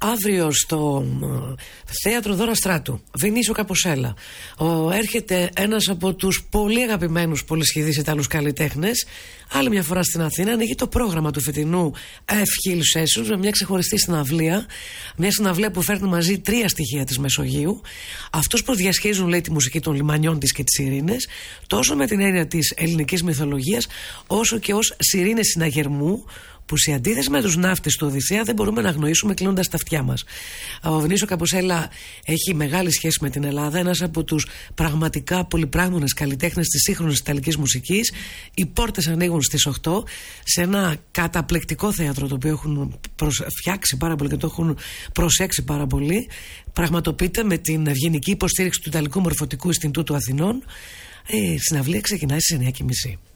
Αύριο στο Θέατρο Δώρα Στράτου, Βινίσιο Καποσέλα, έρχεται ένας από τους πολύ αγαπημένους πολυσχηδείς Ιταλούς καλλιτέχνες. Άλλη μια φορά στην Αθήνα ανοίγει το πρόγραμμα του φετινού F-Hill Sessions με μια ξεχωριστή συναυλία. Μια συναυλία που φέρνει μαζί 3 στοιχεία της Μεσογείου. Αυτούς που διασχίζουν, λέει, τη μουσική των λιμανιών της και τις σιρήνες, τόσο με την έννοια της ελληνικής μυθολογίας, όσο και ως σιρήνες συναγερμού, που σε αντίθεση με τους ναύτες του Οδυσσέα δεν μπορούμε να αγνοήσουμε κλείνοντας τα αυτιά μας. Ο Βινίσιο Καποσέλα έχει μεγάλη σχέση με την Ελλάδα, ένας από τους πραγματικά πολυπράγμονες καλλιτέχνες της σύγχρονης ιταλικής μουσικής. Οι πόρτες ανοίγουν στις 8 σε ένα καταπληκτικό θέατρο, το οποίο έχουν φτιάξει πάρα πολύ και το έχουν προσέξει πάρα πολύ. Πραγματοποιείται με την ευγενική υποστήριξη του Ιταλικού Μορφωτικού Ινστιτούτου Αθηνών. Η συναυλία ξεκινάει στις 9:30.